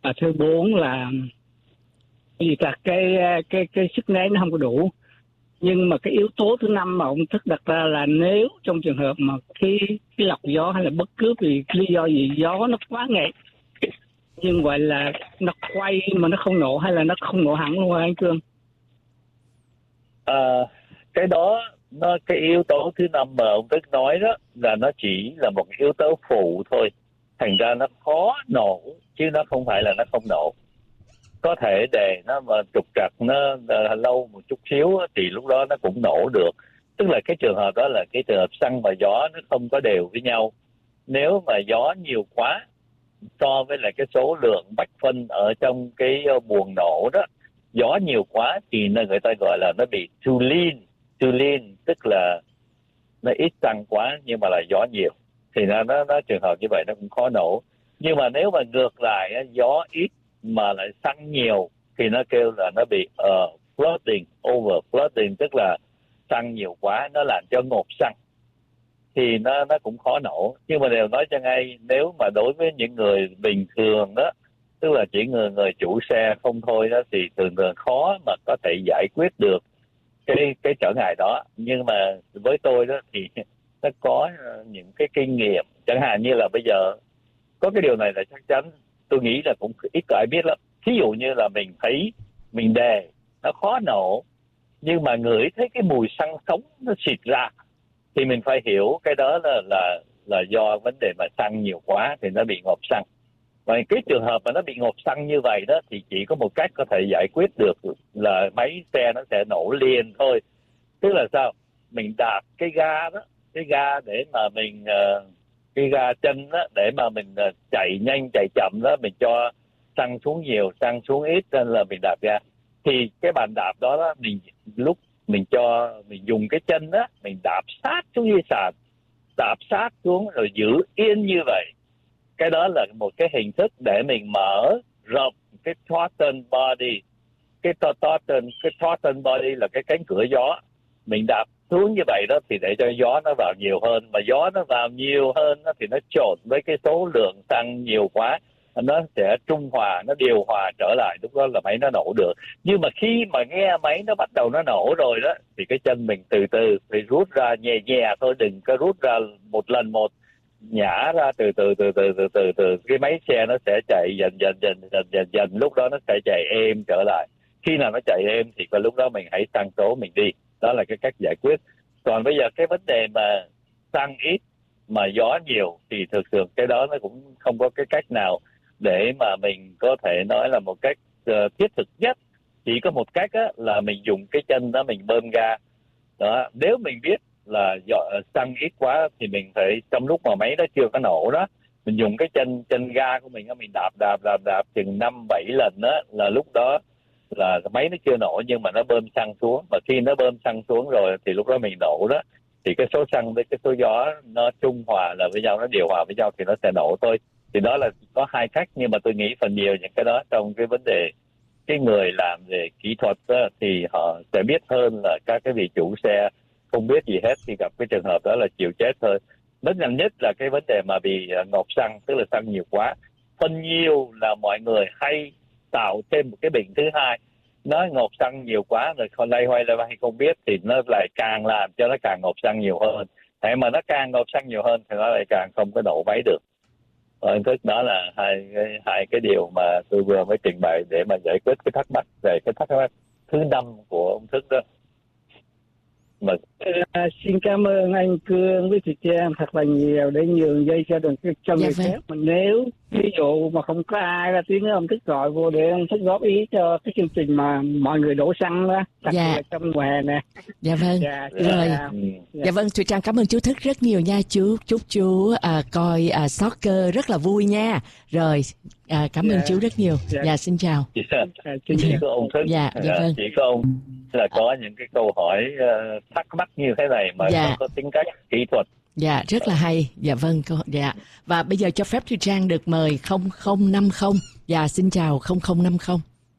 Thứ bốn là vì là cái sức nén nó không có đủ. Nhưng mà cái yếu tố thứ năm mà ông Thức đặt ra là nếu trong trường hợp mà cái lọc gió hay là bất cứ vì lý do gì gió nó quá nhẹ, nhưng vậy là nó quay mà nó không nổ, hay là nó không nổ hẳn luôn hả anh Cương? Cái đó cái yếu tố thứ năm mà ông Tức nói đó là nó chỉ là một yếu tố phụ thôi, thành ra nó khó nổ chứ nó không phải là nó không nổ. Có thể để nó mà trục trặc nó lâu một chút xíu thì lúc đó nó cũng nổ được. Tức là cái trường hợp đó là cái trường hợp xăng và gió nó không có đều với nhau. Nếu mà gió nhiều quá so với lại cái số lượng bách phân ở trong cái buồng nổ đó, gió nhiều quá thì người ta gọi là nó bị too lean, tức là nó ít xăng quá nhưng mà là gió nhiều, thì nó trường hợp như vậy nó cũng khó nổ. Nhưng mà nếu mà ngược lại gió ít mà lại xăng nhiều thì nó kêu là nó bị over flooding, tức là xăng nhiều quá nó làm cho ngột xăng, thì nó cũng khó nổ. Nhưng mà đều nói cho ngay, nếu mà đối với những người bình thường đó, tức là chỉ người chủ xe không thôi đó, thì thường khó mà có thể giải quyết được cái trở ngại đó. Nhưng mà với tôi đó thì nó có những cái kinh nghiệm, chẳng hạn như là bây giờ có cái điều này là chắc chắn tôi nghĩ là cũng ít có ai biết lắm. Ví dụ như là mình thấy mình đề nó khó nổ, nhưng mà ngửi thấy cái mùi xăng sống nó xịt ra, thì mình phải hiểu cái đó là do vấn đề mà xăng nhiều quá thì nó bị ngộp xăng. Và cái trường hợp mà nó bị ngộp xăng như vậy đó thì chỉ có một cách có thể giải quyết được là máy xe nó sẽ nổ liền thôi. Tức là sao? Mình đạp cái ga đó, cái ga để mà mình cái ga chân đó để mà mình chạy nhanh chạy chậm đó, mình cho xăng xuống nhiều xăng xuống ít nên là mình đạp ga. Thì cái bàn đạp đó, mình lúc mình dùng cái chân đó mình đạp sát xuống dưới sàn, đạp sát xuống rồi giữ yên như vậy. Cái đó là một cái hình thức để mình mở rộng cái throttle body. Cái throttle body là cái cánh cửa gió. Mình đạp xuống như vậy đó thì để cho gió nó vào nhiều hơn, mà gió nó vào nhiều hơn đó, thì nó trộn với cái số lượng xăng nhiều quá, nó sẽ trung hòa, nó điều hòa trở lại, lúc đó là máy nó nổ được. Nhưng mà khi mà nghe máy nó bắt đầu nó nổ rồi đó thì cái chân mình từ từ phải rút ra nhẹ nhẹ thôi, đừng có rút ra một lần một, nhả ra từ từ. Cái máy xe nó sẽ chạy dần, lúc đó nó sẽ chạy êm trở lại. Khi nào nó chạy êm thì có lúc đó mình hãy tăng số mình đi. Đó là cái cách giải quyết. Còn bây giờ cái vấn đề mà xăng ít mà gió nhiều thì thực sự cái đó nó cũng không có cái cách nào để mà mình có thể nói là một cách thiết thực nhất. Chỉ có một cách là mình dùng cái chân đó mình bơm ga đó. Nếu mình biết là xăng ít quá thì mình phải, trong lúc mà máy nó chưa có nổ đó, mình dùng cái chân ga của mình mình đạp chừng 5-7 lần đó, là lúc đó là máy nó chưa nổ nhưng mà nó bơm xăng xuống. Và khi nó bơm xăng xuống rồi thì lúc đó mình nổ đó, thì cái số xăng với cái số gió nó trung hòa là với nhau, nó điều hòa với nhau thì nó sẽ nổ thôi. Thì đó là có hai cách, nhưng mà tôi nghĩ phần nhiều những cái đó trong cái vấn đề cái người làm về kỹ thuật đó, thì họ sẽ biết hơn là các cái vị chủ xe không biết gì hết, thì gặp cái trường hợp đó là chịu chết thôi. Rất nhanh nhất là cái vấn đề mà bị ngộp xăng, tức là xăng nhiều quá. Phần nhiều là mọi người hay tạo thêm một cái bệnh thứ hai, nó ngộp xăng nhiều quá rồi còn lay hoay hay không biết, thì nó lại càng làm cho nó càng ngộp xăng nhiều hơn. Thế mà nó càng ngộp xăng nhiều hơn thì nó lại càng không có nổ máy được. Tức đó là hai cái điều mà tôi vừa mới trình bày để mà giải quyết cái thắc mắc về cái thắc mắc thứ 5 của ông Thức đó. Xin cảm ơn anh Cương với chị Trang thật là nhiều để nhường dây cho người khác. Mà nếu ví dụ mà không có ai ra tiếng ông Thức gọi vô để ông Thức góp ý cho cái chương trình mà mọi người đổ xăng đó, đặc biệt là trong mùa hè nè. Dạ vâng. Dạ vâng, chị Trang cảm ơn chú Thức rất nhiều nha. Chúc chú coi soccer rất là vui nha. Rồi cảm ơn chú rất nhiều. Dạ xin chào. Chỉ có ông Thức. Dạ vâng. Chỉ có ông là có những cái câu hỏi thắc mắc như thế này mà nó có tính cách kỹ thuật. Dạ rất là hay. Dạ vâng. Dạ. Và bây giờ cho phép Thùy Trang được mời 0050. Dạ xin chào 0050.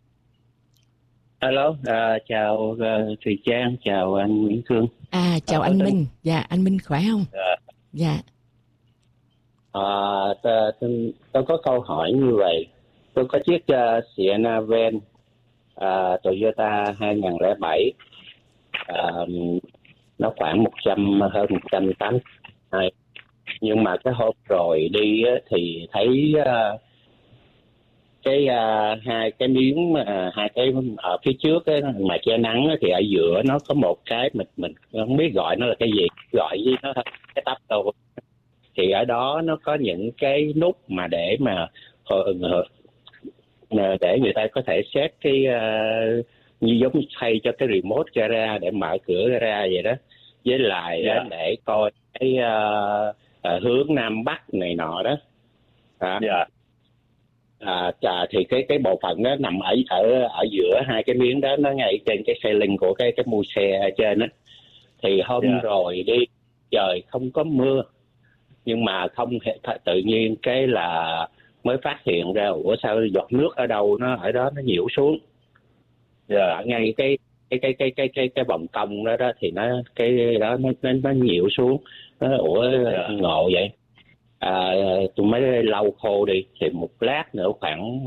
Alo, chào Thùy Trang, chào anh Nguyễn Cương. Chào anh Minh. Dạ anh Minh khỏe không? Dạ. Tôi có câu hỏi như vậy. Tôi có chiếc Sienna Van Toyota 2007, nó khoảng hơn 180. Nhưng mà cái hôm rồi đi thì thấy hai cái ở phía trước ấy, mà che nắng thì ở giữa nó có một cái mình không biết gọi nó là cái gì, gọi với nó cái tắp tô, thì ở đó nó có những cái nút mà để người ta có thể set cái như giống thay cho cái remote gara để mở cửa gara vậy đó, với lại để coi cái hướng nam bắc này nọ đó. Thì cái bộ phận đó nằm ở giữa hai cái miếng đó, nó ngay trên cái xe link của cái mui xe ở trên đó. Thì hôm rồi đi trời không có mưa, nhưng mà tự nhiên cái là mới phát hiện ra sao giọt nước ở đâu nó ở đó nó nhiễu xuống. Ngay cái vòng cong đó thì cái đó nó nhiễu xuống. Ngộ vậy. Tôi mới lau khô đi thì một lát nữa khoảng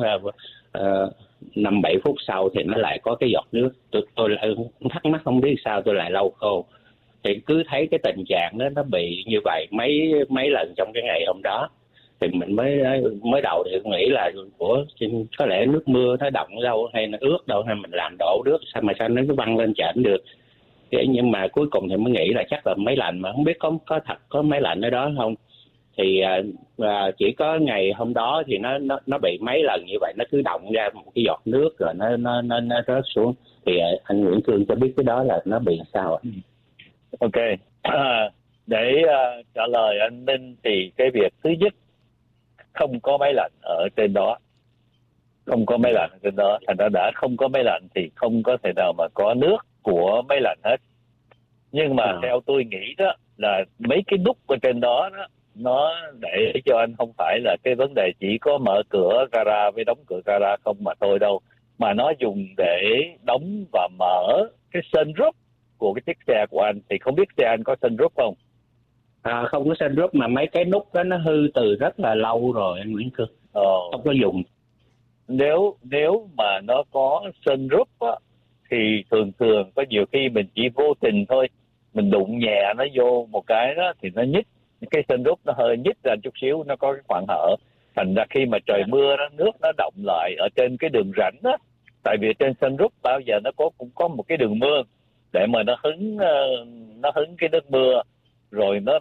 5-7 phút sau thì nó lại có cái giọt nước. Tôi lại thắc mắc không biết sao tôi lại lau khô, thì cứ thấy cái tình trạng đó nó bị như vậy mấy lần trong cái ngày hôm đó. Thì mình mới đầu thì nghĩ là có lẽ nước mưa nó đọng đâu hay nó ướt đâu, hay mình làm đổ nước sao nó cứ văng lên trển được. Nhưng mà cuối cùng thì mới nghĩ là chắc là máy lạnh, mà không biết có thật có máy lạnh ở đó không. Thì chỉ có ngày hôm đó thì nó bị mấy lần như vậy, nó cứ đọng ra một cái giọt nước rồi nó rớt xuống. Thì anh Nguyễn Cương cho biết cái đó là nó bị sao ạ? Ok, để trả lời anh Minh thì cái việc thứ nhất, không có máy lạnh ở trên đó, không có máy lạnh ở trên đó, thành ra đã không có máy lạnh thì không có thể nào mà có nước của máy lạnh hết. Nhưng mà theo tôi nghĩ đó là mấy cái nút ở trên đó nó để cho anh không phải là cái vấn đề chỉ có mở cửa gara với đóng cửa gara không mà thôi đâu, mà nó dùng để đóng và mở cái sunroof của cái chiếc xe của anh. Thì không biết xe anh có sunroof không? Không có sunroof, mà mấy cái nút đó nó hư từ rất là lâu rồi anh Nguyễn Cương. Không có dùng. Nếu mà nó có sunroof á, thì thường có nhiều khi mình chỉ vô tình thôi, mình đụng nhẹ nó vô một cái đó thì nó nhích, cái sunroof nó hơi nhích ra chút xíu, nó có cái khoảng hở, thành ra khi mà trời mưa đó, nước nó đọng lại ở trên cái đường rãnh đó. Tại vì trên sunroof bao giờ nó cũng có một cái đường mương để mà nó hứng cái nước mưa, rồi nó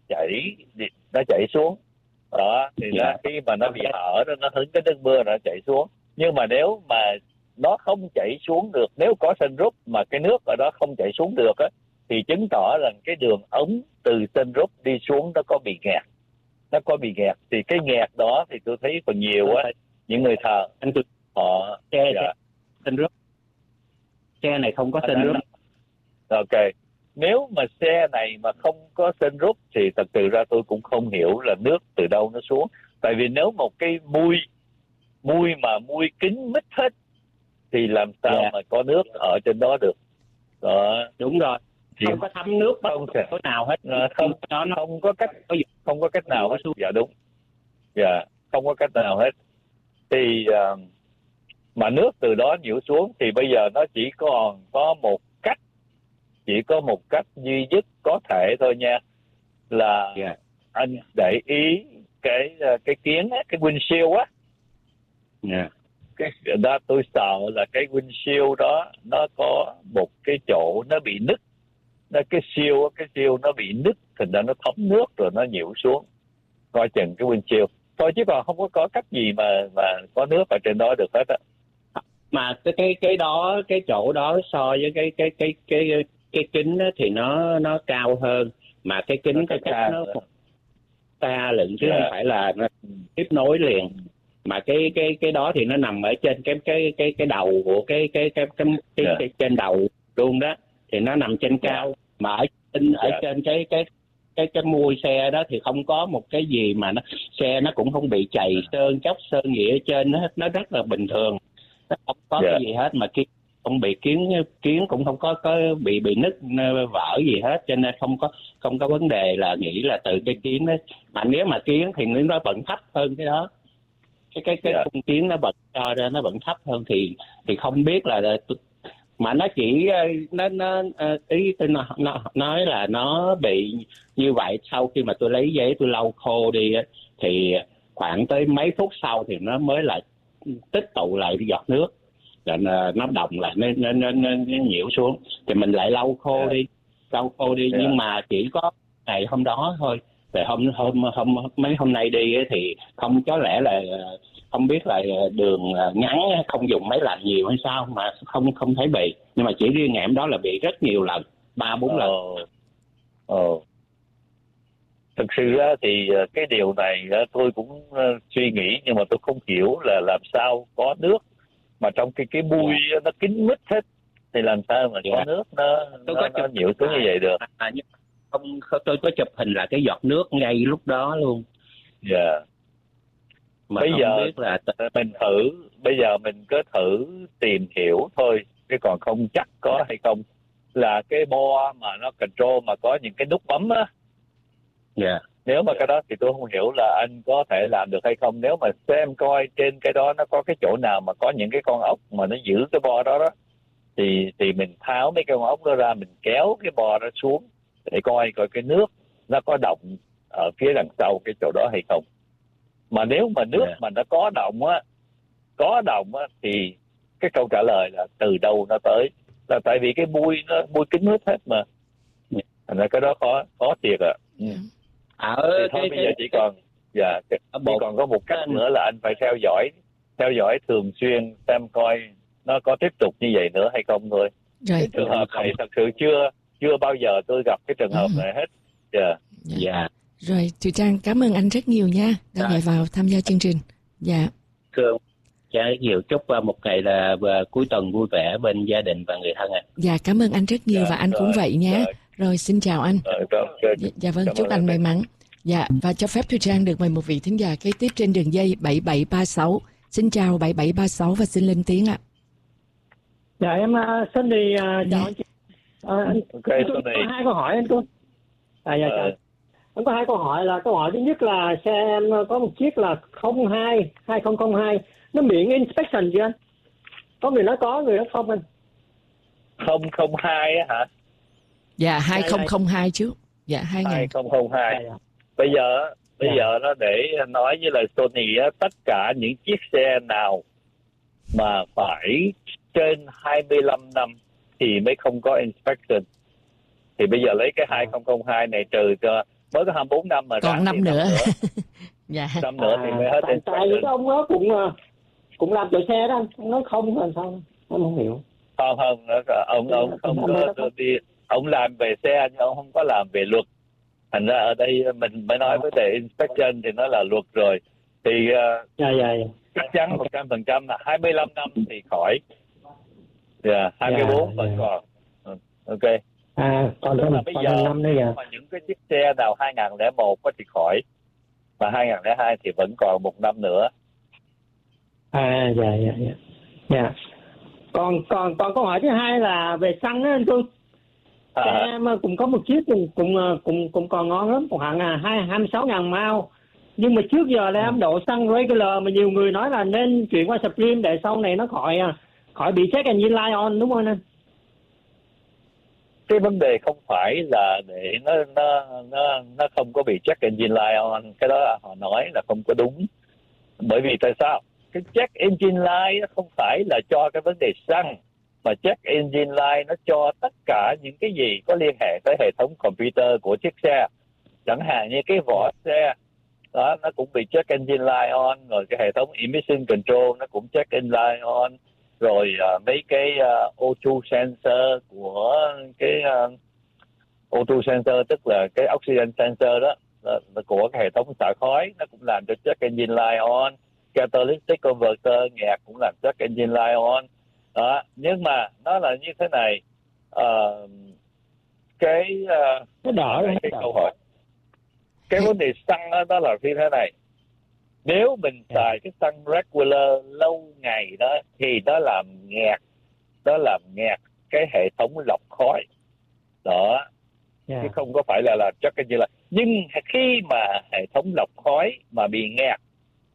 sẽ chảy xuống đó. Thì là khi mà nó bị hở đó, nó hứng cái nước mưa nó chảy xuống. Nhưng mà nếu mà nó không chảy xuống được, nếu có sunroof mà cái nước ở đó không chảy xuống được á, thì chứng tỏ rằng cái đường ống từ sunroof đi xuống nó có bị nghẹt. Thì cái nghẹt đó thì tôi thấy còn nhiều á, những người thợ họ sunroof, xe này không có sunroof. Ok, nếu mà xe này mà không có sunroof thì thật sự ra tôi cũng không hiểu là nước từ đâu nó xuống. Tại vì nếu một cái mui kính mít hết thì làm sao mà có nước ở trên đó được. Đó, đúng rồi. Không có thấm nước bất cứ nào hết. Không có cách nào hết. Dạ đúng. Dạ, không có cách nào hết. Thì mà nước từ đó nhiễu xuống thì bây giờ nó chỉ còn có một cách duy nhất có thể thôi nha, là anh để ý cái kiến á, cái windshield á. Cái đó tôi sợ là cái windshield đó nó có một cái chỗ nó bị nứt, cái siêu nó bị nứt, thành ra nó thấm nước rồi nó nhiễu xuống. Coi chừng cái windshield thôi, chứ còn không có cách gì mà có nước ở trên đó được hết á. Mà cái chỗ đó so với cái kính đó thì nó cao hơn, mà cái kính nó xa lận chứ không phải là nó tiếp nối liền. Mà cái đó thì nó nằm ở trên cái đầu của cái trên đầu luôn đó, thì nó nằm trên cao. Mà ở trên cái mui xe đó thì không có một cái gì mà xe nó cũng không bị chày sơn chóc sơn gì ở trên, nó rất là bình thường, nó không có cái gì hết. Mà không bị kiến cũng không có bị nứt vỡ gì hết, cho nên không có vấn đề là nghĩ là từ cái kiến đó. Mà nếu mà kiến thì nó vẫn thấp hơn cái đó. cái cung tiến nó bật cho ra nó vẫn thấp hơn, thì không biết là mà nó chỉ nó ý tôi nói là nó bị như vậy. Sau khi mà tôi lấy giấy tôi lau khô đi thì khoảng tới mấy phút sau thì nó mới lại tích tụ lại giọt nước, rồi nó đồng lại, nó nhiễu xuống, thì mình lại lau khô đi. Nhưng mà chỉ có ngày hôm đó thôi. Rồi mấy hôm nay đi thì không, có lẽ là không biết là đường ngắn không dùng máy lạnh nhiều hay sao mà không thấy bị, nhưng mà chỉ riêng ngày hôm đó là bị rất nhiều lần, 3-4 lần. Thực sự thì cái điều này tôi cũng suy nghĩ, nhưng mà tôi không hiểu là làm sao có nước mà trong cái bui nó kín mít hết, thì làm sao mà có nước nó nhiễu xuống như vậy được. Không, tôi có chụp hình là cái giọt nước ngay lúc đó luôn. Mà bây giờ biết là bây giờ mình cứ thử tìm hiểu thôi, chứ còn không chắc có hay không. Là cái bo mà nó control mà có những cái nút bấm á. Nếu mà cái đó thì tôi không hiểu là anh có thể làm được hay không. Nếu mà xem coi trên cái đó nó có cái chỗ nào mà có những cái con ốc mà nó giữ cái bo đó thì mình tháo mấy cái con ốc đó ra, mình kéo cái bo đó xuống để coi cái nước nó có động ở phía đằng sau cái chỗ đó hay không. Mà nếu mà nước mà nó có động á thì cái câu trả lời là từ đâu nó tới, là tại vì cái bui kín hết mà. Thành ra cái đó khó thiệt ạ. Thì thôi bây giờ chỉ còn có một cách nữa là anh phải theo dõi thường xuyên, xem coi nó có tiếp tục như vậy nữa hay không thôi. Cái trường hợp này thật sự chưa bao giờ tôi gặp cái trường hợp này hết. Rồi, Thùy Trang cảm ơn anh rất nhiều nha, đã gọi vào tham gia chương trình. Nhiều chúc một ngày là cuối tuần vui vẻ bên gia đình và người thân ạ. Cảm ơn anh rất nhiều, và anh cũng vậy nhé. Rồi xin chào anh. Vâng, chúc anh may mắn. Và cho phép Thùy Trang được mời một vị thính giả kế tiếp trên đường dây 7736. Xin chào 7736 và xin lên tiếng ạ. Em xin đi chào anh chị. Tôi có 2 câu hỏi anh Tuấn. Em có 2 câu hỏi. Là câu hỏi thứ nhất là xe em có một chiếc là 2002, nó miễn inspection chưa anh? Có người nói có, người nói không anh? 002 á hả? 2002 chứ. 2002. Bây giờ nó để nói với lại Sony á, tất cả những chiếc xe nào mà phải trên 25 năm thì mới không có inspection. Thì bây giờ lấy cái 2002 này trừ cho mới có 24 năm mà còn năm nữa. Năm nữa thì mới hết inspection. Tại vì cái ông đó cũng làm chỗ xe đó anh, ông nói không là sao? Em không hiểu. Không, ông không có đi, ông làm về xe nhưng ông không có làm về luật. Thành ra ở đây mình mới nói vấn đề inspection thì nó là luật rồi. Thì chắc chắn 100% là 25 năm thì khỏi. 24 vẫn còn. Ok. Còn thêm bây giờ 5 nữa mà những cái chiếc xe nào 2001 thì khỏi, mà 2002 thì vẫn còn 1 năm nữa. Còn câu hỏi thứ hai là về xăng á anh Tuấn. Em cũng có một chiếc cũng còn ngon lắm, còn hạng 26.000 mile. Nhưng mà trước giờ là em đổ xăng regular, mà nhiều người nói là nên chuyển qua Supreme để sau này nó khỏi bị check engine light on, đúng không anh? Cái vấn đề không phải là để nó không có bị check engine light on, cái đó họ nói là không có đúng. Bởi vì tại sao? Cái check engine light không phải là cho cái vấn đề xăng, mà check engine light nó cho tất cả những cái gì có liên hệ tới hệ thống computer của chiếc xe. Chẳng hạn như cái vỏ xe đó nó cũng bị check engine light on, rồi cái hệ thống emission control nó cũng check engine light on, rồi mấy cái O2 sensor của cái O2 sensor tức là cái oxygen sensor đó của cái hệ thống xả khói nó cũng làm cho check engine light on. Catalytic converter ngạt cũng làm check engine light on đó. Nhưng mà nó là như thế này, cái câu hỏi, cái vấn đề xăng đó là như thế này. Nếu mình xài cái xăng regular lâu ngày đó thì nó làm ngạt cái hệ thống lọc khói đó, chứ không có phải là check engine light. Nhưng khi mà hệ thống lọc khói mà bị ngạt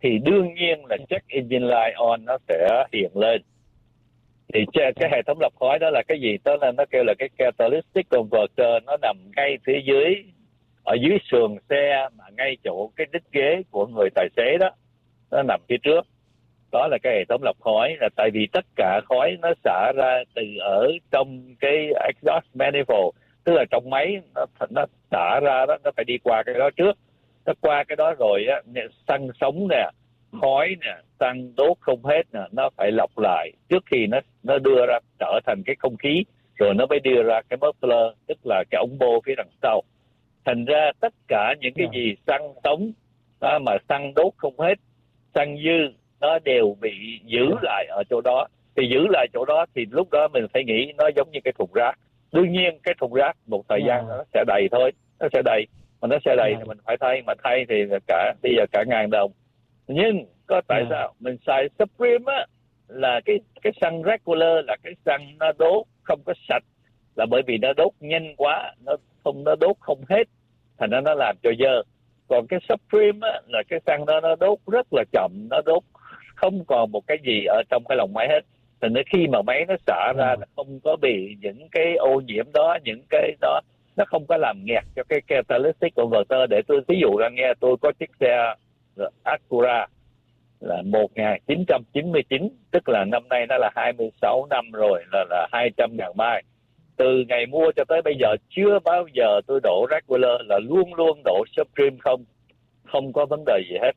thì đương nhiên là check engine light on nó sẽ hiện lên. Thì cái hệ thống lọc khói đó là cái gì? Đó là nó kêu là cái catalytic converter, nó nằm ngay phía dưới, ở dưới sườn xe, mà ngay chỗ cái đít ghế của người tài xế đó, nó nằm phía trước. Đó là cái hệ thống lọc khói, là tại vì tất cả khói nó xả ra từ ở trong cái exhaust manifold, tức là trong máy nó xả ra đó, nó phải đi qua cái đó trước. Nó qua cái đó rồi á, xăng sống nè, khói nè, xăng đốt không hết nè, nó phải lọc lại trước khi nó đưa ra trở thành cái không khí, rồi nó mới đưa ra cái muffler, tức là cái ống bô phía đằng sau. Thành ra tất cả những cái gì xăng sống mà xăng đốt không hết, xăng dư, nó đều bị giữ lại ở chỗ đó. Thì giữ lại chỗ đó thì lúc đó mình phải nghĩ nó giống như cái thùng rác. Đương nhiên cái thùng rác một thời gian nó sẽ đầy thôi, nó sẽ đầy, mà nó sẽ đầy thì mình phải thay, mà thay thì bây giờ cả $1,000. Nhưng có tại sao mình xài Supreme á, là cái xăng regular, là cái xăng nó đốt không có sạch, là bởi vì nó đốt nhanh quá, nó đốt không hết, thành ra nó làm cho dơ. Còn cái Supreme á, là cái xăng đó nó đốt rất là chậm, nó đốt không còn một cái gì ở trong cái lồng máy hết. Thành ra khi mà máy nó xả ra, nó không có bị những cái ô nhiễm đó, những cái đó nó không có làm nghẹt cho cái catalytic converter. Để tôi ví dụ ra nghe, tôi có chiếc xe Acura là 1999, tức là năm nay nó là 26 năm rồi, là 200.000 mile. Từ ngày mua cho tới bây giờ chưa bao giờ tôi đổ regular, là luôn luôn đổ Supreme không có vấn đề gì hết.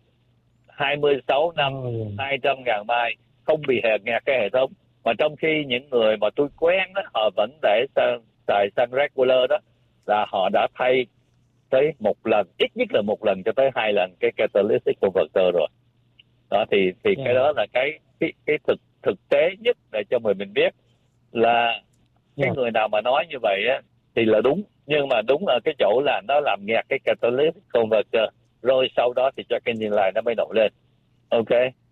26 năm, 200.000 mile, không bị nghẹt cái hệ thống. Mà trong khi những người mà tôi quen đó, họ vẫn để xài xăng regular đó, là họ đã thay tới một lần, ít nhất là một lần cho tới 2 lần cái catalytic converter rồi. Đó thì cái đó là cái thực tế nhất để cho mình biết là cái người nào mà nói như vậy á thì là đúng, nhưng mà đúng ở cái chỗ là nó làm nghẹt cái catalytic converter, rồi sau đó thì cho cái engine light nó mới nổi lên. Ok.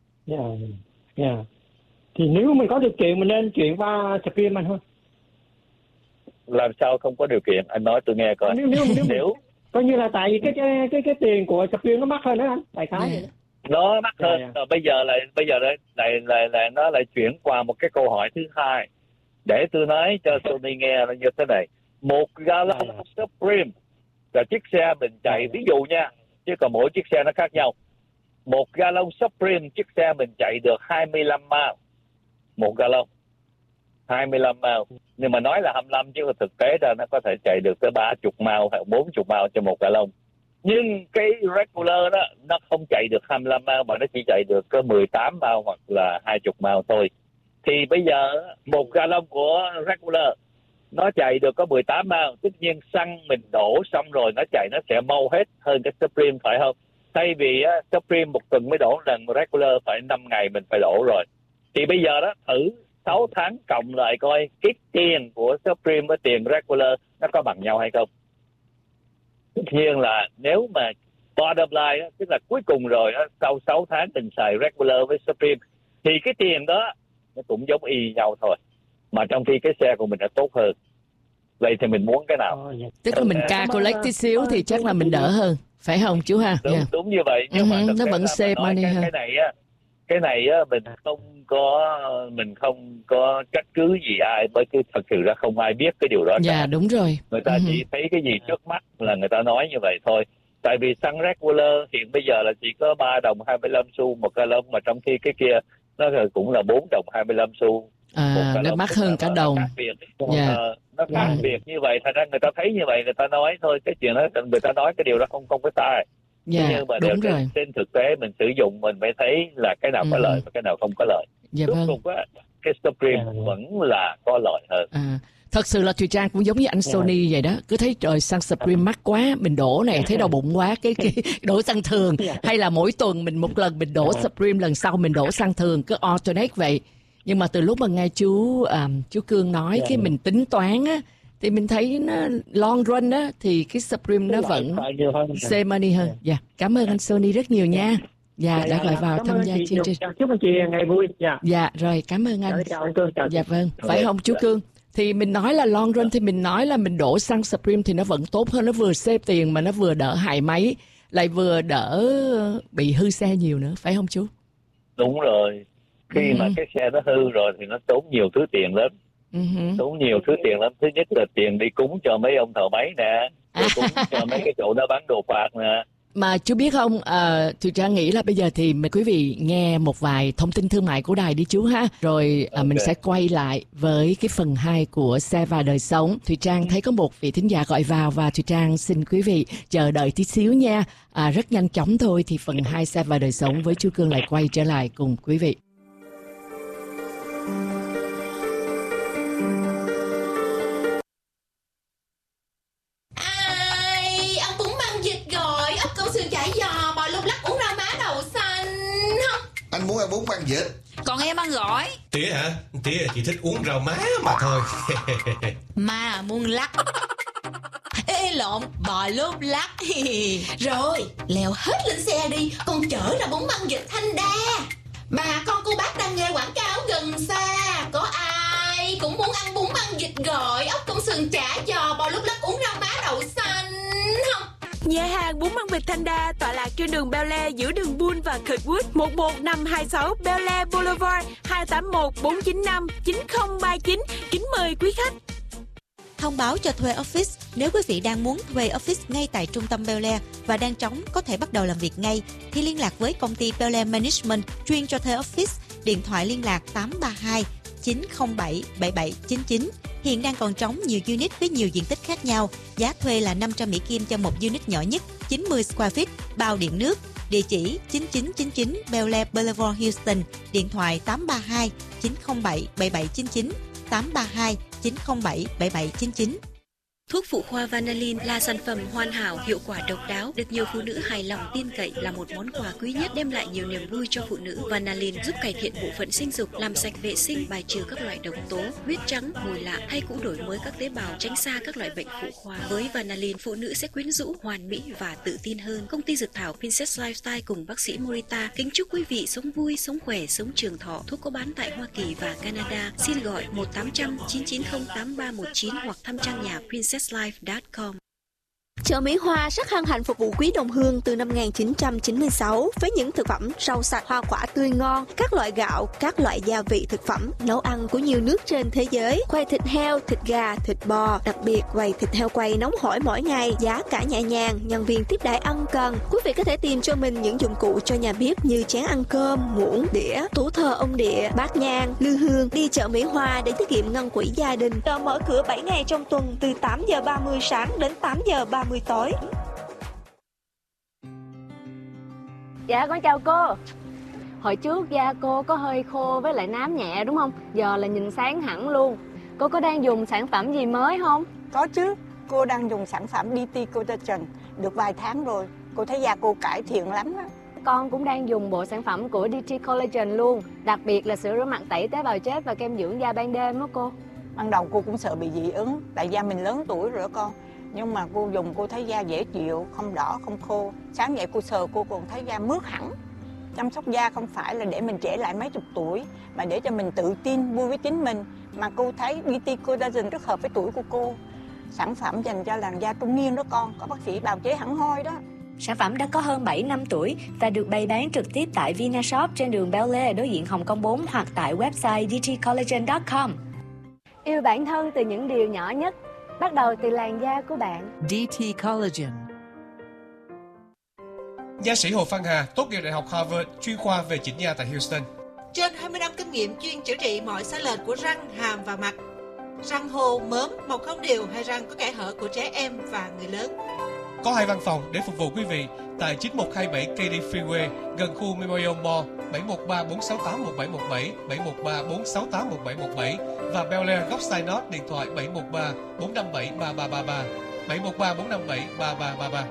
Thì nếu mình có điều kiện mình nên chuyển qua Supreme anh thôi. Làm sao không có điều kiện? Anh nói tôi nghe coi. Nếu coi như là tại vì cái tiền của Supreme nó mắc hơn đó anh, đại khái vậy đó. Nó mắc hơn. Bây giờ là nó lại chuyển qua một cái câu hỏi thứ hai. Để tôi nói cho Tony nghe là như thế này. 1 gallon Supreme là chiếc xe mình chạy, ví dụ nha, chứ còn mỗi chiếc xe nó khác nhau. 1 gallon Supreme, chiếc xe mình chạy được 25 mile. 1 gallon 25 mile. Nhưng mà nói là 25 chứ thực tế ra nó có thể chạy được tới 30 mile hay 40 mile cho 1 gallon. Nhưng cái regular đó nó không chạy được 25 mile, mà nó chỉ chạy được có 18 mile hoặc là 20 mile thôi. Thì bây giờ 1 gallon của regular nó chạy được có 18 mile. Tất nhiên xăng mình đổ xong rồi nó chạy nó sẽ mau hết hơn cái Supreme, phải không? Thay vì Supreme 1 tuần mới đổ lần, regular phải 5 ngày mình phải đổ rồi. Thì bây giờ đó thử 6 tháng cộng lại coi cái tiền của Supreme với tiền regular nó có bằng nhau hay không. Tất nhiên là nếu mà bottom line, tức là cuối cùng rồi sau 6 tháng mình xài regular với Supreme thì cái tiền đó nó cũng giống y nhau thôi, mà trong khi cái xe của mình đã tốt hơn. Vậy thì mình muốn cái nào? Tức là mình calculate tí xíu thì chắc là mình đỡ hơn, phải không chú ha? Đúng như vậy. Nhưng mà nó vẫn save money hơn. Cái này mình không có trách cứ gì ai, bởi vì thật sự ra không ai biết cái điều đó. Dạ đúng rồi. Người ta chỉ thấy cái gì trước mắt là người ta nói như vậy thôi. Tại vì xăng regular hiện bây giờ là chỉ có 3 đồng 25 xu 1 gallon, mà trong khi cái kia nó cũng là 4 đồng 25 xu. Nó mắc hơn cả đồng. Nó khác biệt như vậy, thành ra người ta thấy như vậy người ta nói thôi. Cái chuyện đó người ta nói cái điều đó không có sai. Nhưng mà trên thực tế mình sử dụng mình mới thấy là cái nào có lợi và cái nào không có lợi. Cuối cùng á, cái Supreme vẫn là có lợi hơn. Thật sự là Thùy Trang cũng giống như anh Sony vậy đó, cứ thấy trời xăng Supreme mắc quá, mình đổ này thấy đau bụng quá, cái đổ xăng thường, hay là mỗi tuần mình một lần mình đổ Supreme, lần sau mình đổ xăng thường, cứ alternate vậy. Nhưng mà từ lúc mà nghe chú Cương nói cái mình tính toán á, thì mình thấy nó long run á thì cái Supreme nó vẫn save money hơn. Dạ, cảm ơn anh Sony rất nhiều nha. Dạ, đã gọi vào tham gia chương trình. Chúc anh chị ngày vui. Dạ, rồi cảm ơn anh. Dạ vâng, phải không chú Cương? Thì mình nói là long run thì mình nói là mình đổ xăng Supreme thì nó vẫn tốt hơn, nó vừa save tiền mà nó vừa đỡ hại máy. lại vừa đỡ bị hư xe nhiều nữa, phải không chú? Đúng rồi. Khi mà cái xe nó hư rồi thì nó tốn nhiều thứ tiền lắm. Tốn nhiều thứ tiền lắm. Thứ nhất là tiền đi cúng cho mấy ông thợ máy nè, rồi cúng cho mấy cái chỗ đó bán đồ phạt nè. Mà chú biết không, Thùy Trang nghĩ là bây giờ thì mời quý vị nghe một vài thông tin thương mại của đài đi chú ha. Rồi mình sẽ quay lại với cái phần 2 của Xe và Đời Sống. Thùy Trang thấy có một vị thính giả gọi vào và Thùy Trang xin quý vị chờ đợi tí xíu nha. Rất nhanh chóng thôi thì phần 2 Xe và Đời Sống với chú Cương lại quay trở lại cùng quý vị. Anh muốn ăn bún băng vịt. Còn em ăn gỏi. Tía hả? Tía chỉ thích uống rau má mà thôi. Mà muốn lắc. Ê lộn, bò lốp lắc. Rồi, leo hết lên xe đi, con chở ra bún băng vịt Thanh Đa. Bà con cô bác đang nghe quảng cáo gần xa. Có ai cũng muốn ăn bún băng vịt gỏi, ốc công sườn chả giò, bò lốp lắc, uống rau má đậu xanh không? Nhà hàng bún băng vịt Thanh Đa tọa lạc trên đường Bel Air giữa đường Bull và Kirkwood, 11526 Bel Air Boulevard, 281 495 9039. Kính mời quý khách. Thông báo cho thuê office. Nếu quý vị đang muốn thuê office ngay tại trung tâm Bel Air và đang trống có thể bắt đầu làm việc ngay, thì liên lạc với công ty Bel Air Management chuyên cho thuê office. Điện thoại liên lạc 832 907 7799. Hiện đang còn trống nhiều unit với nhiều diện tích khác nhau. Giá thuê là 500 Mỹ Kim cho một unit nhỏ nhất, 90 square feet, bao điện nước. Địa chỉ 9999 Bel Air Boulevard, Houston. Điện thoại 832 907 7799, 832 907 7799. Thuốc phụ khoa Vanalin là sản phẩm hoàn hảo, hiệu quả độc đáo, được nhiều phụ nữ hài lòng tin cậy, là một món quà quý nhất đem lại nhiều niềm vui cho phụ nữ. Vanalin giúp cải thiện bộ phận sinh dục, làm sạch vệ sinh, bài trừ các loại độc tố, huyết trắng, mùi lạ hay cũng đổi mới các tế bào, tránh xa các loại bệnh phụ khoa. Với Vanalin, phụ nữ sẽ quyến rũ, hoàn mỹ và tự tin hơn. Công ty dược thảo Princess Lifestyle cùng bác sĩ Morita kính chúc quý vị sống vui, sống khỏe, sống trường thọ. Thuốc có bán tại Hoa Kỳ và Canada. Xin gọi 1-800-990-8319 hoặc thăm trang nhà princesslife.com. Chợ Mỹ Hoa rất hân hạnh phục vụ quý đồng hương từ năm 1996 với những thực phẩm rau sạch, hoa quả tươi ngon, các loại gạo, các loại gia vị thực phẩm nấu ăn của nhiều nước trên thế giới, quầy thịt heo, thịt gà, thịt bò, đặc biệt quầy thịt heo quay nóng hổi mỗi ngày, giá cả nhẹ nhàng, nhân viên tiếp đãi ân cần. Quý vị có thể tìm cho mình những dụng cụ cho nhà bếp như chén ăn cơm, muỗng, đĩa, tủ thờ ông địa, bát nhang, lư hương. Đi chợ Mỹ Hoa để tiết kiệm ngân quỹ gia đình. Chợ mở cửa 7 ngày trong tuần từ 8:30 sáng đến 8:30 tối. Dạ con chào cô. Hồi trước da cô có hơi khô với lại nám nhẹ đúng không? Giờ là nhìn sáng hẳn luôn. Cô có đang dùng sản phẩm gì mới không? Có chứ, cô đang dùng sản phẩm DT Collagen được vài tháng rồi. Cô thấy da cô cải thiện lắm á. Con cũng đang dùng bộ sản phẩm của DT Collagen luôn. Đặc biệt là sữa rửa mặt tẩy tế bào chết và kem dưỡng da ban đêm đó cô. Ban đầu cô cũng sợ bị dị ứng, tại da mình lớn tuổi rồi đó con. Nhưng mà cô dùng cô thấy da dễ chịu, không đỏ, không khô. Sáng dậy cô sờ cô còn thấy da mướt hẳn. Chăm sóc da không phải là để mình trẻ lại mấy chục tuổi, mà để cho mình tự tin, vui với chính mình. Mà cô thấy DT Collagen rất hợp với tuổi của cô. Sản phẩm dành cho làn da trung niên đó con, có bác sĩ bào chế hẳn hoi đó. Sản phẩm đã có hơn 7 năm tuổi và được bày bán trực tiếp tại Vinashop trên đường Bel Air đối diện Hồng Kông 4 hoặc tại website dtcollagen.com. Yêu bản thân từ những điều nhỏ nhất, bắt đầu từ làn da của bạn. DT Collagen. Nha sĩ Hồ Phan Hà tốt nghiệp Đại học Harvard, chuyên khoa về chỉnh da tại Houston. Trên 20 năm kinh nghiệm chuyên chữa trị mọi sai lệch của răng, hàm và mặt. Răng hồ, mớm, mọc không đều hay răng có kẽ hở của trẻ em và người lớn. Có 2 văn phòng để phục vụ quý vị tại 9127 KD Freeway gần khu Memorial Mall, 713-468-1717, 713-468-1717 và Bel Air góc Sinot điện thoại 713-457-3333, 713-457-3333.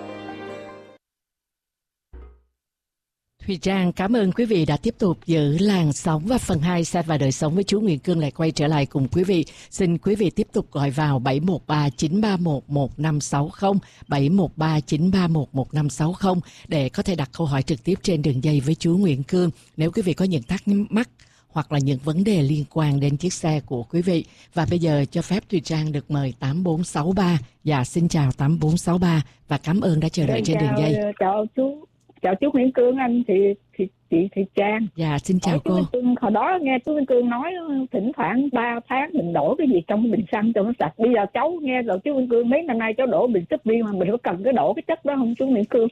Thùy Trang cảm ơn quý vị đã tiếp tục giữ làn sóng và phần 2 Xe và Đời Sống với chú Nguyễn Cương lại quay trở lại cùng quý vị. Xin quý vị tiếp tục gọi vào 713-931-1560, 713-931-1560 để có thể đặt câu hỏi trực tiếp trên đường dây với chú Nguyễn Cương. Nếu quý vị có những thắc mắc hoặc là những vấn đề liên quan đến chiếc xe của quý vị. Và bây giờ cho phép Thùy Trang được mời 8463. Dạ, xin chào 8463 và cảm ơn đã chờ đợi trên đường dây. Chào chú Nguyễn Cương, anh chị Trang. Dạ, xin chào cô. Hồi đó nghe chú Nguyễn Cương nói thỉnh thoảng 3 tháng mình đổ cái gì trong bình xăng cho nó sạch. Bây giờ cháu nghe rồi chú Nguyễn Cương mấy năm nay cháu đổ bình súp riêng mà mình có cần cái đổ cái chất đó không chú Nguyễn Cương?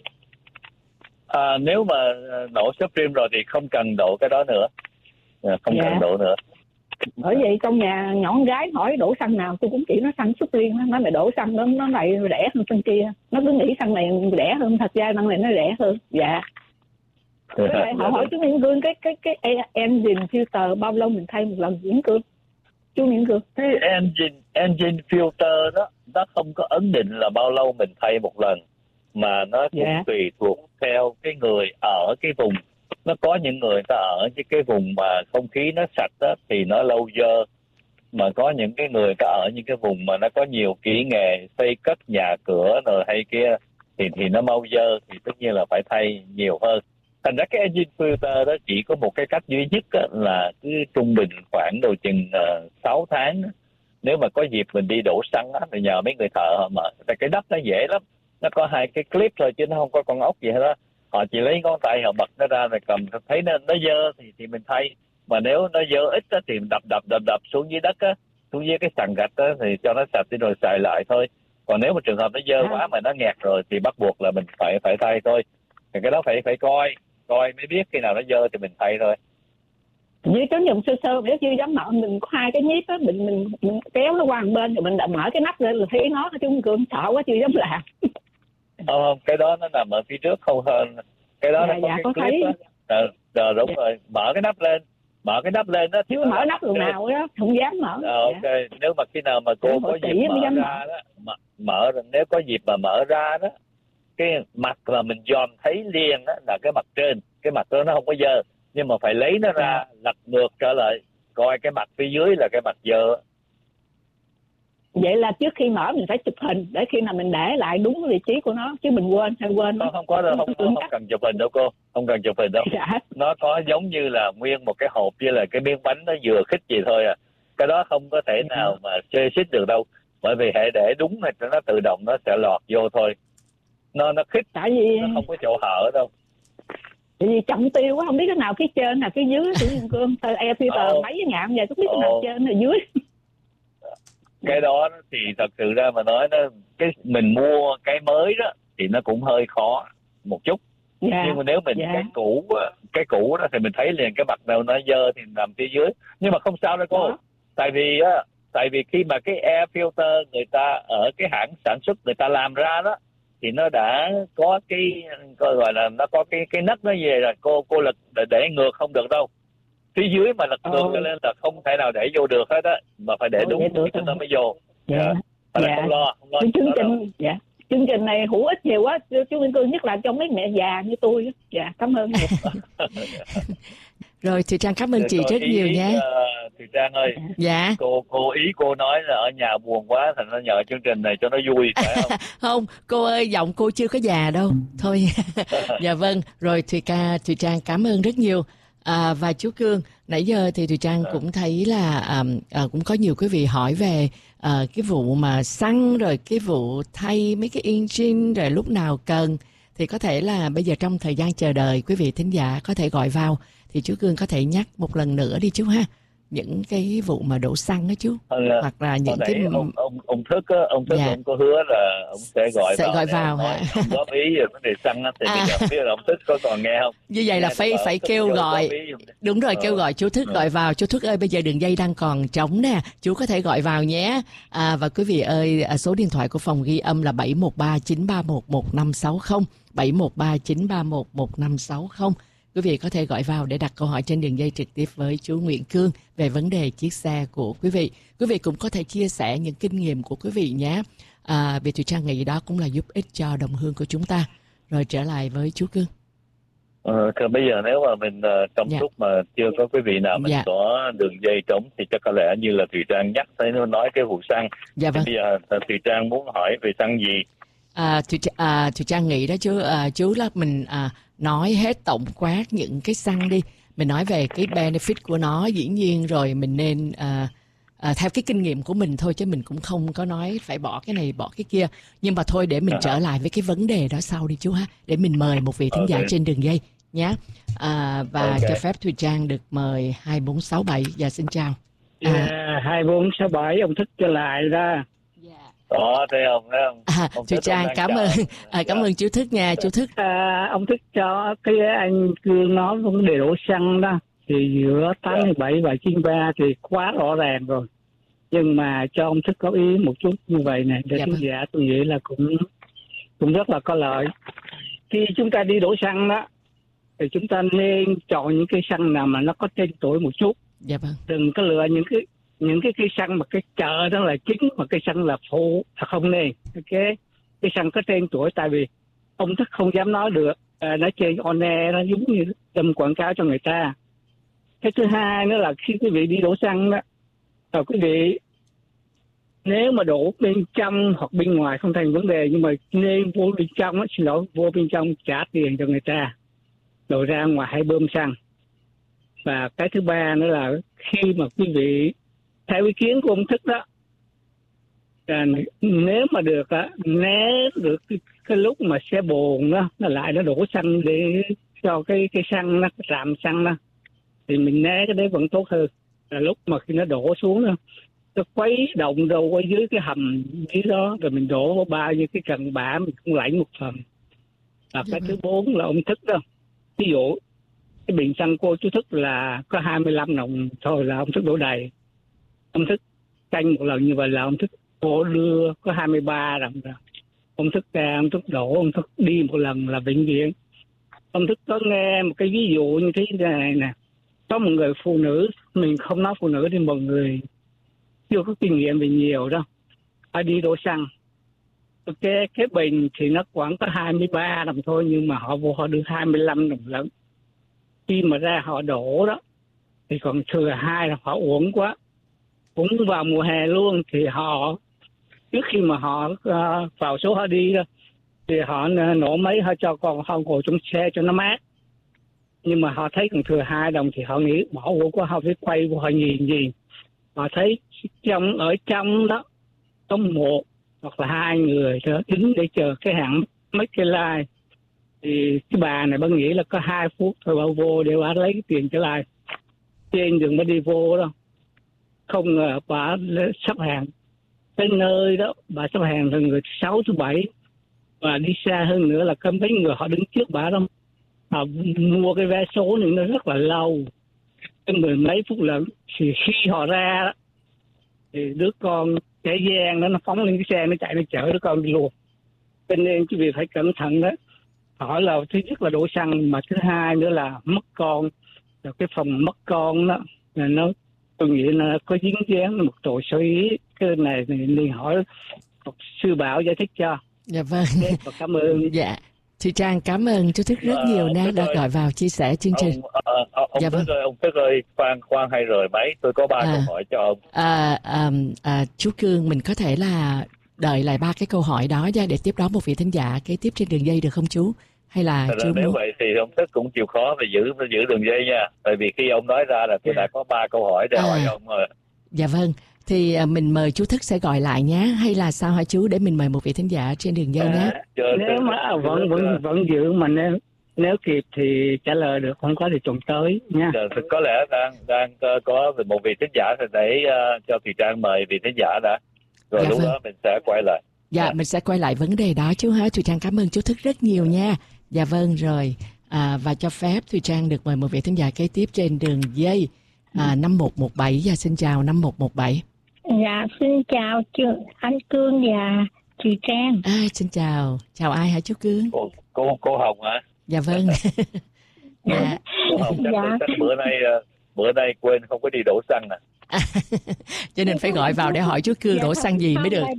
Nếu mà đổ súp riêng rồi thì không cần đổ cái đó nữa. Không cần đổ nữa. Bởi vậy trong nhà nhỏ con gái hỏi đổ xăng nào tôi cũng chỉ nó xăng súp riêng, nó mày đổ xăng đó nó này rẻ hơn xăng kia, nó cứ nghĩ xăng này rẻ hơn, thật ra xăng này nó rẻ hơn. Dạ. Với lại họ hỏi chú Nguyễn Cương cái engine filter bao lâu mình thay một lần Nguyễn Cương? Chú Nguyễn Cương. Cái engine filter đó nó không có ấn định là bao lâu mình thay một lần, mà nó cũng tùy thuộc theo cái người ở cái vùng. Nó có những người ta ở cái vùng mà không khí nó sạch đó, thì nó lâu dơ, mà có những cái người ta ở những cái vùng mà nó có nhiều kỹ nghệ xây cất nhà cửa rồi hay kia thì nó mau dơ, thì tất nhiên là phải thay nhiều hơn. Thành ra cái engine filter đó chỉ có một cái cách duy nhất đó, là cứ trung bình khoảng đầu chừng 6 tháng. Nếu mà có dịp mình đi đổ xăng á, thì nhờ mấy người thợ họ mở. Tại cái nắp nó dễ lắm, nó có 2 cái clip thôi chứ nó không có con ốc gì hết đó. Họ chỉ lấy ngón tay họ bật nó ra rồi cầm, thấy nó dơ thì mình thay. Mà nếu nó dơ ít á, thì đập xuống dưới đất á, xuống dưới cái sàn gạch á, thì cho nó sạch đi rồi xài lại thôi. Còn nếu mà trường hợp nó dơ quá mà nó nghẹt rồi thì bắt buộc là mình phải thay thôi. Thì cái đó phải coi mới biết khi nào nó dơ thì mình thay thôi. Như cháu dùng sơ để chưa dám mở, mình có 2 cái nhíp á, mình kéo nó qua một bên rồi mình mở cái nắp lên là thấy nó chung Cường sợ quá chưa dám làm. Không, cái đó nó nằm ở phía trước không hơn. Cái đó nó có cái clip á. Đúng rồi, mở cái nắp lên đó. Chứ mở nắp lần nào đó, không dám mở. Ok, nếu mà khi nào mà cô có dịp mở ra đó, nếu có dịp mà mở ra đó, cái mặt mà mình dòm thấy liền đó là cái mặt trên, cái mặt đó nó không có dơ, nhưng mà phải lấy nó ra lật ngược trở lại coi cái mặt phía dưới là cái mặt dơ. Vậy là trước khi mở mình phải chụp hình để khi nào mình để lại đúng cái vị trí của nó, chứ mình quên không có đâu, không cần chụp hình đâu cô, không cần chụp hình đâu. Nó có giống như là nguyên một cái hộp với là cái miếng bánh nó vừa khít gì thôi à. Cái đó không có thể nào mà xê xích được đâu, bởi vì hệ để đúng là nó tự động nó sẽ lọt vô thôi. Nó khít, tại vì nó không có chỗ hở đâu. Tại vì trọng tiêu quá, không biết cái nào phía trên nào phía dưới. Tự nhiên Cương air filter mấy cái ngạm vậy, không biết cái nào trên nào dưới. Cái đó thì thật sự ra mà nói, mình mua cái mới đó thì nó cũng hơi khó một chút. Nhưng mà nếu mình cái cũ đó thì mình thấy liền cái mặt nào nó dơ thì nằm phía dưới. Nhưng mà không sao đâu cô. Tại vì khi mà cái air filter người ta ở cái hãng sản xuất người ta làm ra đó, thì nó đã có cái gọi là nó có cái nấc nó về rồi, cô lực để ngược không được đâu. Phía dưới mà lật ngược lên là không thể nào để vô được hết á, mà phải để đúng thì nó mới vô. Không lo. Chương trình này hữu ích nhiều quá chú Nguyễn Cương, nhất là cho mấy mẹ già như tôi. Cảm ơn. Rồi Thùy Trang cảm ơn chị rất nhiều nha. Thùy Trang ơi, cô nói là ở nhà buồn quá thành nó nhờ chương trình này cho nó vui phải không? Không, cô ơi, giọng cô chưa có già đâu. Thôi. Dạ vâng, rồi Thùy Trang cảm ơn rất nhiều. Và chú Cương, nãy giờ thì Thùy Trang cũng thấy là cũng có nhiều quý vị hỏi về cái vụ mà xăng, rồi cái vụ thay mấy cái engine rồi lúc nào cần. Thì có thể là bây giờ trong thời gian chờ đợi quý vị thính giả có thể gọi vào, thì chú Cương có thể nhắc một lần nữa đi chú ha, những cái vụ mà đổ xăng đó chú, hoặc là những cái ông Thức ông có hứa là ông sẽ gọi vào hả? Ông góp ý về vấn đề xăng á, thì bây giờ biết là ông Thức có còn nghe không? Như vậy là phải kêu gọi, đúng rồi, kêu gọi chú Thức gọi vào. Chú Thức ơi, bây giờ đường dây đang còn trống nè, chú có thể gọi vào nhé. Và quý vị ơi, số điện thoại của phòng ghi âm là 713-931-1560, 713-931-1560. Quý vị có thể gọi vào để đặt câu hỏi trên đường dây trực tiếp với chú Nguyễn Cương về vấn đề chiếc xe của quý vị. Quý vị cũng có thể chia sẻ những kinh nghiệm của quý vị nhé. Vì Thùy Trang nghĩ đó cũng là giúp ích cho đồng hương của chúng ta. Rồi trở lại với chú Cương. Bây giờ nếu mà mình trong lúc mà chưa có quý vị nào mình có đường dây trống thì chắc có lẽ như là Thùy Trang nhắc thấy nó nói cái vụ xăng. Dạ vâng. Bây giờ Thùy Trang muốn hỏi về xăng gì? Thùy Trang nghĩ đó chú là mình nói hết tổng quát những cái xăng đi. mình nói về cái benefit của nó, dĩ nhiên rồi mình nên theo cái kinh nghiệm của mình thôi, chứ mình cũng không có nói phải bỏ cái này bỏ cái kia. Nhưng mà thôi, để mình trở lại với cái vấn đề đó sau đi chú ha, để mình mời một vị thính giả trên đường dây nhé. Và cho phép Thùy Trang được mời 2467. Dạ xin chào. 2467 ông Thức trở lại ra. Đó, thấy không? Thùy Trang cảm ơn chú Thức nha, chú Thức. Ông Thức cho cái anh Cương nói vấn đề đổ xăng đó, thì giữa 87 và 93 thì quá rõ ràng rồi. Nhưng mà cho ông Thức có ý một chút như vậy này, để khán giả tôi nghĩ là cũng rất là có lợi. Khi chúng ta đi đổ xăng đó, thì chúng ta nên chọn những cái xăng nào mà nó có tên tuổi một chút. Dạ vâng. Đừng có lựa những cái xăng mà cái chợ đó là chính, mà cái xăng là phụ, thật không nên. Cái xăng có tên tuổi, tại vì ông Thức không dám nói được, nó trên on air, nó giống như đâm quảng cáo cho người ta. Cái thứ hai nữa là khi quý vị đi đổ xăng đó, rồi quý vị nếu mà đổ bên trong hoặc bên ngoài không thành vấn đề, nhưng mà nên vô bên trong đó, xin lỗi, vô bên trong trả tiền cho người ta, rồi ra ngoài hay bơm xăng. Và cái thứ ba nữa là khi mà quý vị, theo ý kiến của ông Thức đó, nếu mà được á, né được cái lúc mà xe bồn đó nó lại nó đổ xăng để cho cái xăng nó rạm xăng đó, thì mình né cái đấy vẫn tốt hơn là lúc mà khi nó đổ xuống đó, nó khuấy động đâu ở dưới cái hầm dưới đó, rồi mình đổ bao nhiêu cái cần bã mình cũng lãnh một phần. Và cái thứ 4 là ông Thức đó, ví dụ cái bình xăng của chú Thức là có 25 đồng thôi là ông Thức đổ đầy. Ông Thức canh một lần như vậy là ông Thức đổ đưa có 23 đồng rồi. Ông Thức ra, ông Thức đổ, ông Thức đi một lần là bệnh viện. Ông Thức có nghe một cái ví dụ như thế này nè, có một người phụ nữ, mình không nói phụ nữ thì mọi người chưa có kinh nghiệm về nhiều đâu, họ đi đổ xăng. Cái bình thì nó khoảng có 23 đồng thôi, nhưng mà họ đưa 25 đồng lớn. Khi mà ra họ đổ đó thì còn thừa 2 là họ uổng quá. Cũng vào mùa hè luôn, thì họ trước khi mà họ vào số họ đi đó, thì họ nổ máy, họ cho con họ ngồi trong xe cho nó mát. Nhưng mà họ thấy còn thừa 2 đồng thì họ nghĩ bỏ vô quá, họ phải quay vô họ nhìn. Họ thấy ở trong đó có 1 hoặc là 2 người đó đứng để chờ cái hàng mấy cái like. Thì cái bà này bà nghĩ là có 2 phút thôi bà vô để bà lấy cái tiền trở lại. Trên đường bà đi vô đó, không ngờ bà sắp hàng tới nơi đó, bà sắp hàng từ người 6 thứ 7, và đi xa hơn nữa là có mấy người họ đứng trước bà đó, họ mua cái vé số này nó rất là lâu, cái 10 mấy phút lận. Thì khi họ ra đó, thì đứa con trẻ gian đó nó phóng lên cái xe, nó chạy, nó chở đứa con đi luôn. Cho nên cái việc phải cẩn thận đó. Hỏi là thứ nhất là đổ xăng, mà thứ hai nữa là mất con. Rồi cái phần mất con đó là nó, tôi nghĩ là có dính dáng một tội sơ ý. Cái này nên hỏi luật sư Bảo giải thích cho. Dạ vâng. Và cảm ơn. Dạ. Thùy Trang cảm ơn chú Thức rất nhiều đã gọi vào chia sẻ chương trình. Dạ vâng. Ông Thức ơi, khoan hay rời máy, tôi có 3 câu hỏi cho ông. Chú Cương, mình có thể là đợi lại 3 cái câu hỏi đó ra để tiếp đón một vị thính giả kế tiếp trên đường dây được không chú? Hay là chú nếu muốn... vậy thì ông Thức cũng chịu khó và giữ đường dây nha. Tại vì khi ông nói ra là tôi đã có 3 câu hỏi để hỏi ông rồi. Dạ vâng. Thì mình mời chú Thức sẽ gọi lại nhé, hay là sao hả chú, để mình mời một vị thính giả trên đường dây nhé. Nếu mà vẫn giữ mà nếu kịp thì trả lời được, không có thì tuần tới nha. Có lẽ đang có một vị thính giả thì để cho Thùy Trang mời vị thính giả đã, rồi lúc đó mình sẽ quay lại. Dạ, mình sẽ quay lại vấn đề đó chú hả. Thùy Trang cảm ơn chú Thức rất nhiều nha. Dạ vâng rồi. Và cho phép Thùy Trang được mời một vị thính giả kế tiếp trên đường dây 5117. Dạ xin chào 5117. Dạ xin chào anh Cương và chị Trang. Xin chào. Chào ai hả chú Cương? Cô Hồng hả? Dạ vâng. Dạ. Cô Hồng chắc bữa nay quên không có đi đổ xăng nè. Cho nên phải gọi vào để hỏi chú Cương đổ xăng gì mới được.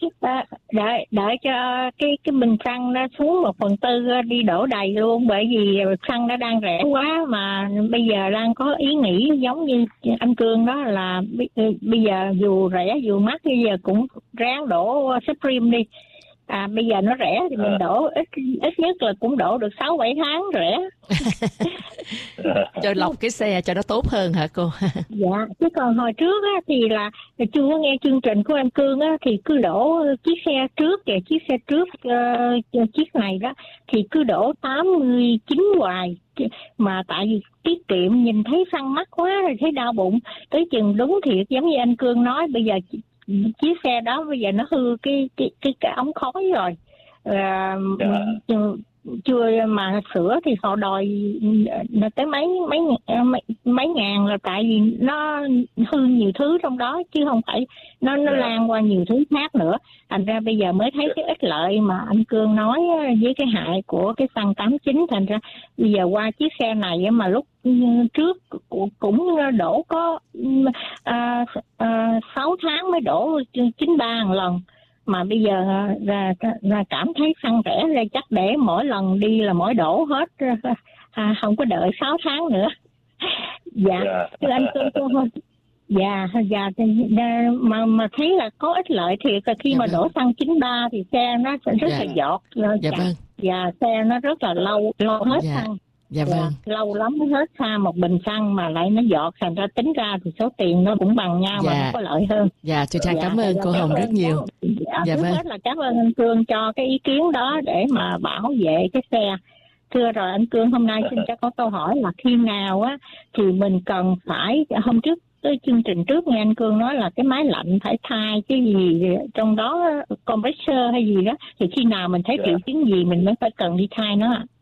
Đợi cho cái bình xăng nó xuống 1/4 đi đổ đầy luôn, bởi vì xăng nó đang rẻ quá, mà bây giờ đang có ý nghĩ giống như anh Cương đó là bây giờ dù rẻ dù mắc bây giờ cũng ráng đổ Supreme đi, Bây giờ nó rẻ thì mình đổ ít nhất là cũng đổ được 6-7 tháng rẻ. Cho lọc cái xe cho nó tốt hơn hả cô? Dạ, chứ còn hồi trước á, thì là chưa có nghe chương trình của anh Cương á, thì cứ đổ chiếc xe trước chiếc này đó thì cứ đổ 89 hoài, mà tại vì tiết kiệm nhìn thấy xăng mắc quá rồi thấy đau bụng. Tới chừng đúng thiệt giống như anh Cương nói, bây giờ chiếc xe đó bây giờ nó hư cái ống khói rồi, chưa mà sửa thì họ đòi tới mấy ngàn, là tại vì nó hư nhiều thứ trong đó chứ không phải nó lan qua nhiều thứ khác nữa. Thành ra bây giờ mới thấy cái ích lợi mà anh Cương nói với cái hại của cái xăng 89. Thành ra bây giờ qua chiếc xe này mà lúc trước cũng đổ có 6 tháng mới đổ 93 lần, mà bây giờ là cảm thấy xăng rẻ ra chắc để mỗi lần đi là mỗi đổ hết, không có đợi 6 tháng nữa. Thưa anh Cương thôi. Mà thấy là có ích lợi thiệt là khi mà đổ xăng 93 thì xe nó sẽ rất là giọt. Xe nó rất là lâu hết xăng. Lâu lắm mới hết xa một bình xăng mà lại nó giọt, thành ra tính ra thì số tiền nó cũng bằng nhau mà nó có lợi hơn. Chị Trang cảm ơn cô Hồng rất nhiều. Trước hết là cảm ơn anh Cương cho cái ý kiến đó để mà bảo vệ cái xe. Thưa rồi anh Cương, hôm nay xin cho có câu hỏi là khi nào á thì mình cần phải, hôm trước cái chương trình trước nghe anh Cương nói là cái máy lạnh phải thay cái gì trong đó, compressor hay gì đó, thì khi nào mình thấy triệu chứng gì mình mới phải cần đi thay nó ạ?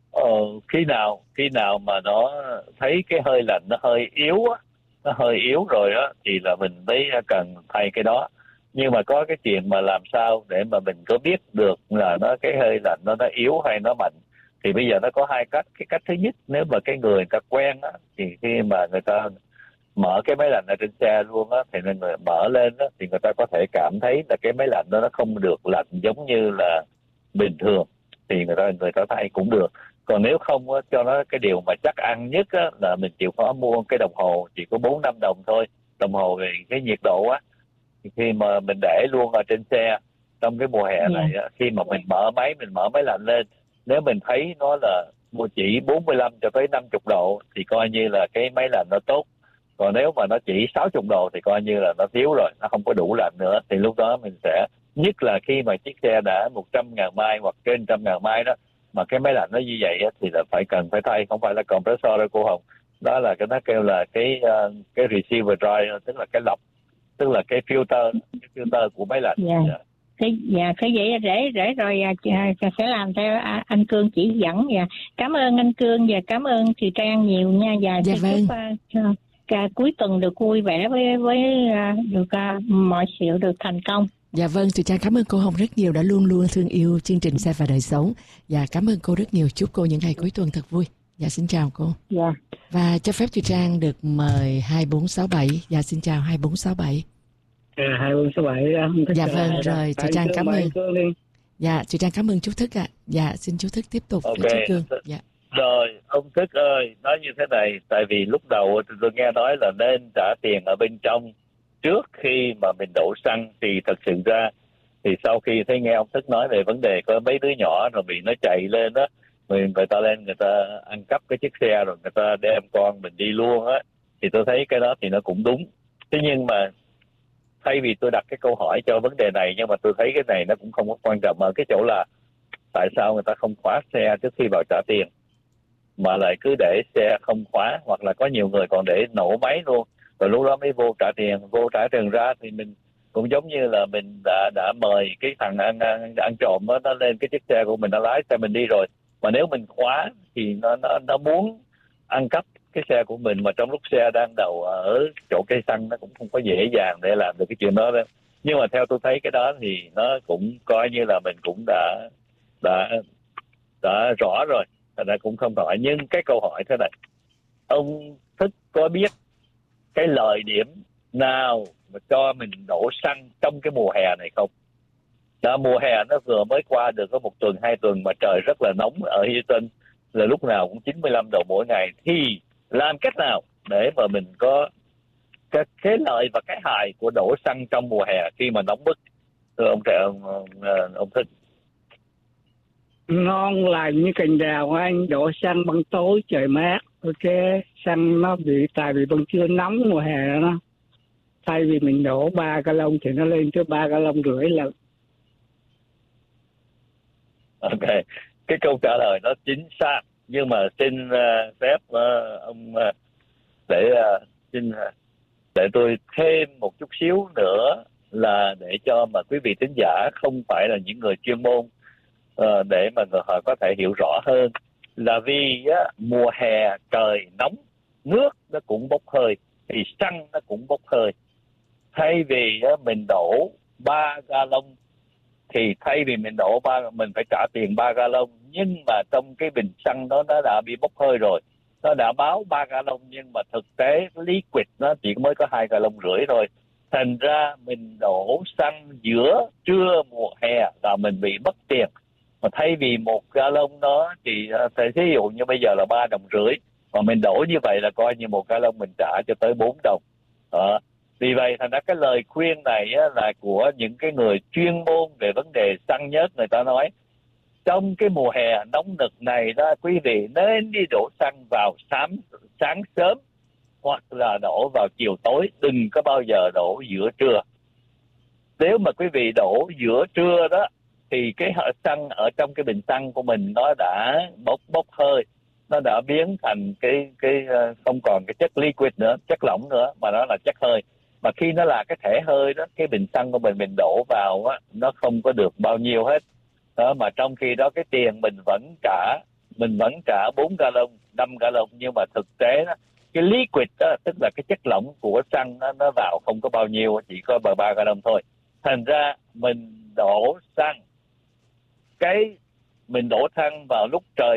Khi nào mà nó thấy cái hơi lạnh nó hơi yếu á, nó hơi yếu rồi á thì là mình mới cần thay cái đó. Nhưng mà có cái chuyện mà làm sao để mà mình có biết được là nó cái hơi lạnh nó yếu hay nó mạnh, thì bây giờ nó có hai cách. Cái cách thứ nhất, nếu mà cái người ta quen á thì khi mà người ta mở cái máy lạnh ở trên xe luôn á, thì người mở lên á thì người ta có thể cảm thấy là cái máy lạnh đó nó không được lạnh giống như là bình thường, thì người ta thay cũng được. Còn nếu không á, cho nó cái điều mà chắc ăn nhất á, là mình chịu khó mua cái đồng hồ chỉ có 4-5 đồng thôi, đồng hồ về cái nhiệt độ á, khi mà mình để luôn ở trên xe trong cái mùa hè này á, khi mà mình mở máy lạnh lên, nếu mình thấy nó là chỉ 45 cho tới 50 độ thì coi như là cái máy lạnh nó tốt. Còn nếu mà nó chỉ 60 độ thì coi như là nó thiếu rồi, nó không có đủ lạnh nữa, thì lúc đó mình sẽ, nhất là khi mà chiếc xe đã 100.000 mile hoặc trên 100.000 mile đó, mà cái máy lạnh nó như vậy á, thì là cần phải thay, không phải là compressor đâu cô Hồng. Đó là cái nó kêu là cái receiver dry, tức là cái lọc, tức là cái filter của máy lạnh. Thế vậy rễ rồi sẽ làm theo anh Cương chỉ dẫn. Cảm ơn anh Cương và cảm ơn chị Trang nhiều nha. Chúc cuối tuần được vui vẻ với được mọi sự được thành công. Chị Trang cảm ơn cô Hồng rất nhiều đã luôn luôn thương yêu chương trình Xe và Đời Sống. Cảm ơn cô rất nhiều. Chúc cô những ngày cuối tuần thật vui. Xin chào cô. Và cho phép chị Trang được mời 2467. Xin chào 2467. 2467. Rồi chị Trang cảm ơn. Chị Trang cảm ơn chú Thức ạ. Xin chú Thức tiếp tục với chú Cương. Rồi, ông Thức ơi, nói như thế này, tại vì lúc đầu tôi nghe nói là nên trả tiền ở bên trong trước khi mà mình đổ xăng, thì thật sự ra thì sau khi thấy nghe ông Thức nói về vấn đề có mấy đứa nhỏ rồi bị nó chạy lên đó, người ta lên người ta ăn cắp cái chiếc xe rồi người ta đem con mình đi luôn á, thì tôi thấy cái đó thì nó cũng đúng. Thế nhưng mà thay vì tôi đặt cái câu hỏi cho vấn đề này, nhưng mà tôi thấy cái này nó cũng không có quan trọng ở cái chỗ là tại sao người ta không khóa xe trước khi vào trả tiền mà lại cứ để xe không khóa, hoặc là có nhiều người còn để nổ máy luôn rồi lúc đó mới vô trả tiền ra thì mình cũng giống như là mình đã mời cái thằng ăn trộm đó, nó lên cái chiếc xe của mình, nó lái xe mình đi rồi, mà nếu mình khóa thì nó muốn ăn cắp cái xe của mình, mà trong lúc xe đang đậu ở chỗ cây xăng nó cũng không có dễ dàng để làm được cái chuyện đó đâu. Nhưng mà theo tôi thấy cái đó thì nó cũng coi như là mình cũng đã rõ rồi, thành ra cũng không hỏi. Nhưng cái câu hỏi thế này, ông Thức có biết cái lợi điểm nào mà cho mình đổ xăng trong cái mùa hè này không? Mùa hè nó vừa mới qua được có 1 tuần 2 tuần mà trời rất là nóng ở Houston, là lúc nào cũng 95 độ mỗi ngày, thì làm cách nào để mà mình có cái lợi và cái hại của đổ xăng trong mùa hè khi mà nóng bức? Thưa ông Thức. Ngon lành như cành đào anh, đổ xăng ban tối trời mát. Ok, xăng nó tại vì ban trưa nóng mùa hè đó. Thay vì mình đổ 3 gallon thì nó lên tới 3,5 gallon lần. Ok, cái câu trả lời nó chính xác, nhưng mà xin phép ông để tôi thêm một chút xíu nữa, là để cho mà quý vị thính giả không phải là những người chuyên môn, để mà họ có thể hiểu rõ hơn, là vì mùa hè trời nóng, nước nó cũng bốc hơi thì xăng nó cũng bốc hơi. Thay vì mình đổ 3 gallon thì thay vì mình đổ mình phải trả tiền 3 gallon, nhưng mà trong cái bình xăng đó nó đã bị bốc hơi rồi. Nó đã báo 3 gallon nhưng mà thực tế liquid nó chỉ mới có 2,5 gallon thôi. Thành ra mình đổ xăng giữa trưa mùa hè là mình bị mất tiền. Mà thay vì 1 gallon đó thì thí dụ như bây giờ là 3,5 đồng, mà mình đổ như vậy là coi như 1 gallon mình trả cho tới 4 đồng. Vì vậy thành ra cái lời khuyên này là của những cái người chuyên môn về vấn đề xăng nhớt. Người ta nói trong cái mùa hè nóng nực này đó, quý vị nên đi đổ xăng vào sáng sớm hoặc là đổ vào chiều tối, đừng có bao giờ đổ giữa trưa. Nếu mà quý vị đổ giữa trưa đó thì cái xăng ở trong cái bình xăng của mình nó đã bốc hơi, nó đã biến thành cái không còn cái chất liquid nữa, chất lỏng nữa, mà nó là chất hơi. Mà khi nó là cái thể hơi đó, cái bình xăng của mình đổ vào á, nó không có được bao nhiêu hết đó, mà trong khi đó cái tiền mình vẫn trả 4 gallon, 5 gallon, nhưng mà thực tế đó, cái liquid đó, tức là cái chất lỏng của xăng đó, nó vào không có bao nhiêu, chỉ có 3 gallon thôi. Thành ra mình đổ xăng vào lúc trời